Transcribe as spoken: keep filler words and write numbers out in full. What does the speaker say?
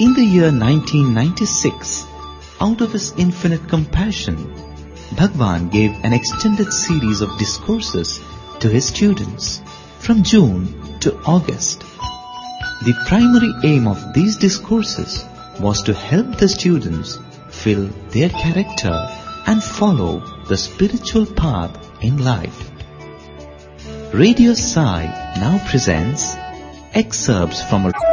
In the year nineteen ninety-six, out of His infinite compassion, Bhagwan gave an extended series of discourses to His students from June to August. The primary aim of these discourses was to help the students fill their character and follow the spiritual path in life. Radio Sai now presents excerpts from a